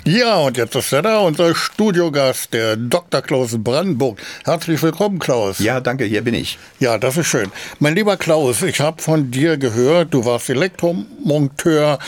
Ja, und jetzt ist er da, unser Studiogast, der Dr. Klaus Brandenburg. Herzlich willkommen, Klaus. Ja, danke, hier bin ich. Ja, das ist schön. Mein lieber Klaus, ich habe von dir gehört, du warst Elektromonteur,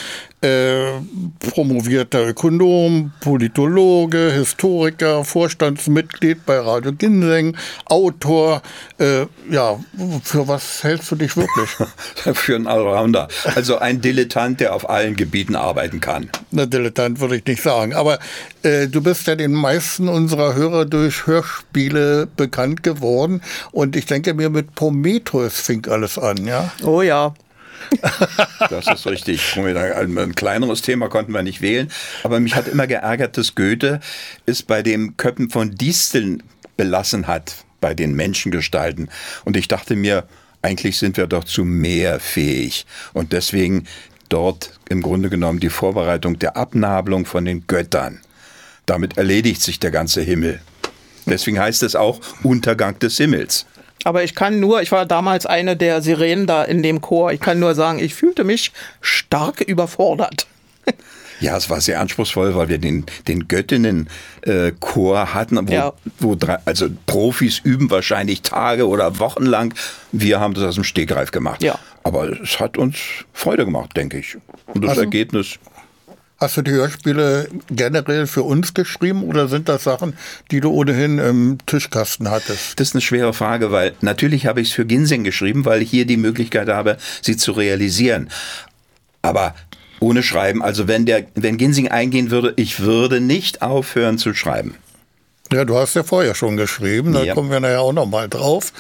promovierter Ökonom, Politologe, Historiker, Vorstandsmitglied bei Radio Ginseng, Autor. Ja, für was hältst du dich wirklich? Für einen Allrounder. Also ein Dilettant, der auf allen Gebieten arbeiten kann. Na, Dilettant würde ich nicht sagen. Aber du bist ja den meisten unserer Hörer durch Hörspiele bekannt geworden. Und ich denke mir, mit Prometheus fing alles an, ja? Oh ja. Das ist richtig. Ein kleineres Thema konnten wir nicht wählen. Aber mich hat immer geärgert, dass Goethe es bei dem Köppen von Disteln belassen hat, bei den Menschengestalten. Und ich dachte mir, eigentlich sind wir doch zu mehr fähig. Und deswegen dort im Grunde genommen die Vorbereitung der Abnabelung von den Göttern. Damit erledigt sich der ganze Himmel. Deswegen heißt es auch Untergang des Himmels. Aber ich war damals eine der Sirenen da in dem Chor. Ich kann nur sagen, ich fühlte mich stark überfordert. Ja, es war sehr anspruchsvoll, weil wir den Göttinnen-Chor hatten, wo also Profis üben wahrscheinlich Tage oder Wochen lang. Wir haben das aus dem Stegreif gemacht. Ja. Aber es hat uns Freude gemacht, denke ich. Und das Ergebnis... Hast du die Hörspiele generell für uns geschrieben oder sind das Sachen, die du ohnehin im Tischkasten hattest? Das ist eine schwere Frage, weil natürlich habe ich es für Ginseng geschrieben, weil ich hier die Möglichkeit habe, sie zu realisieren. Aber ohne Schreiben, also wenn Ginseng eingehen würde, ich würde nicht aufhören zu schreiben. Ja, du hast ja vorher schon geschrieben, da kommen wir nachher auch nochmal drauf.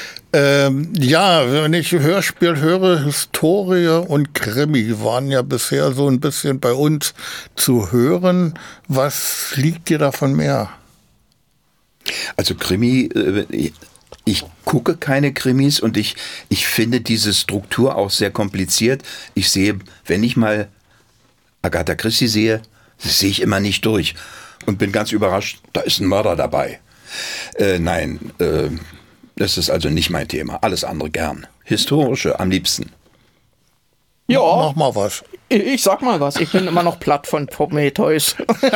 Ja, wenn ich Hörspiel höre, Historie und Krimi waren ja bisher so ein bisschen bei uns zu hören. Was liegt dir davon mehr? Also Krimi, ich gucke keine Krimis und ich finde diese Struktur auch sehr kompliziert. Ich sehe, wenn ich mal Agatha Christie sehe, das sehe ich immer nicht durch und bin ganz überrascht, da ist ein Mörder dabei. Das ist also nicht mein Thema. Alles andere gern. Historische am liebsten. Ja. Mach mal was. Ich sag mal was. Ich bin immer noch platt von Prometheus.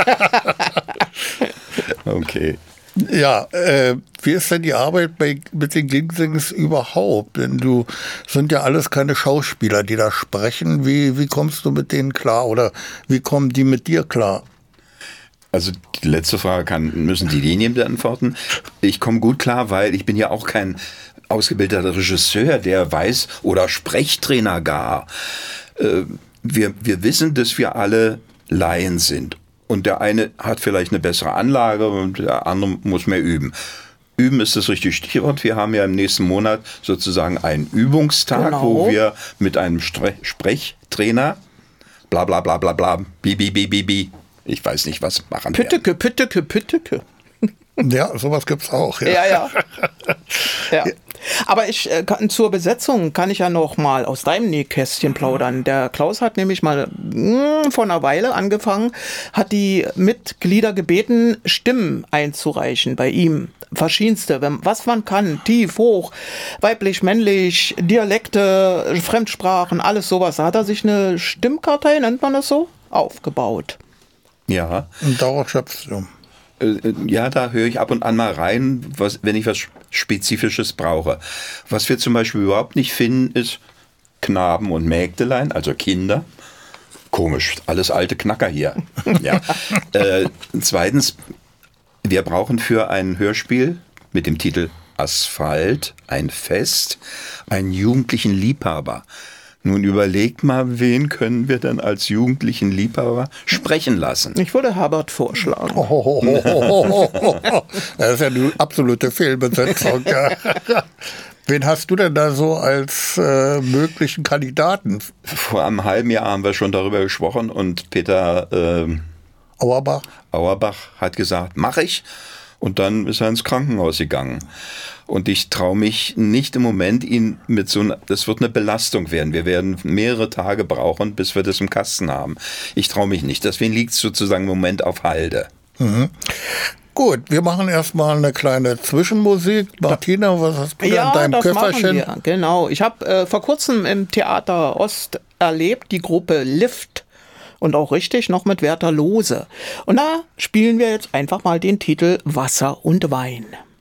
Okay. Ja, wie ist denn die Arbeit mit den Ginsengs überhaupt? Denn du sind ja alles keine Schauspieler, die da sprechen. Wie kommst du mit denen klar oder wie kommen die mit dir klar? Also die letzte Frage müssen die Linien beantworten. Ich komme gut klar, weil ich bin ja auch kein ausgebildeter Regisseur, der weiß, oder Sprechtrainer gar. Wir wissen, dass wir alle Laien sind. Und der eine hat vielleicht eine bessere Anlage und der andere muss mehr üben. Üben ist das richtige Stichwort. Wir haben ja im nächsten Monat sozusagen einen Übungstag, wo wir mit einem Sprechtrainer bla bla bla bla bla bi. Ich weiß nicht, was machen Pütteke. Ja, sowas gibt's auch. Ja. Aber zur Besetzung kann ich ja noch mal aus deinem Nähkästchen plaudern. Der Klaus hat nämlich mal vor einer Weile angefangen, hat die Mitglieder gebeten, Stimmen einzureichen bei ihm. Verschiedenste, was man kann, tief, hoch, weiblich, männlich, Dialekte, Fremdsprachen, alles sowas. Da hat er sich eine Stimmkartei, nennt man das so, aufgebaut. Ja. Und darauf schöpfst du. Ja, da höre ich ab und an mal rein, wenn ich was Spezifisches brauche. Was wir zum Beispiel überhaupt nicht finden, ist Knaben und Mägdelein, also Kinder. Komisch, alles alte Knacker hier. Ja. Zweitens, wir brauchen für ein Hörspiel mit dem Titel Asphalt, ein Fest, einen jugendlichen Liebhaber. Nun überlegt mal, wen können wir denn als jugendlichen Liebhaber sprechen lassen? Ich würde Herbert vorschlagen. Das ist ja eine absolute Fehlbesetzung. Wen hast du denn da so als möglichen Kandidaten? Vor einem halben Jahr haben wir schon darüber gesprochen und Peter Auerbach hat gesagt, mache ich. Und dann ist er ins Krankenhaus gegangen. Und ich traue mich nicht im Moment, ihn das wird eine Belastung werden. Wir werden mehrere Tage brauchen, bis wir das im Kasten haben. Ich traue mich nicht. Deswegen liegt es sozusagen im Moment auf Halde. Mhm. Gut, wir machen erstmal eine kleine Zwischenmusik. Martina, was hast du da in deinem Köfferchen? Machen wir. Genau, ich habe vor kurzem im Theater Ost erlebt, die Gruppe Lift. Und auch richtig noch mit Werther Lose. Und da spielen wir jetzt einfach mal den Titel Wasser und Wein.